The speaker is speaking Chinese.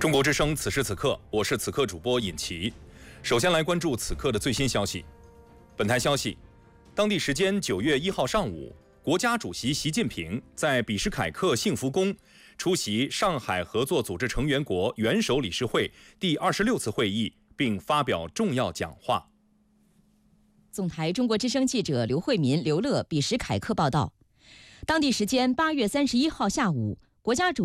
中国之声，此时此刻，我是此刻主播尹奇。首先来关注此刻的最新消息。本台消息，当地时间9月1号上午，国家主席习近平在比什凯克幸福宫出席上海合作组织成员国元首理事会第26次会议，并发表重要讲话。 总台中国之声记者刘慧民、刘乐比什凯克报道，当地时间8月31号下午，国家主